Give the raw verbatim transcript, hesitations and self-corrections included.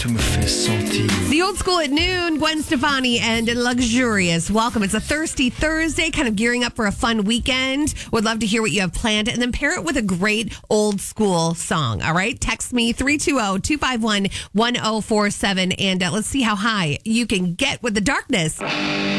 tout me fait sentir. The Old School at noon, Gwen Stefani and Luxurious. Welcome. It's a Thirsty Thursday, kind of gearing up for a fun weekend. Would love to hear what you have planned and then pair it with a great old school song. All right. Text me three two zero, two five one, one zero four seven and uh, let's see how high you can get with the darkness.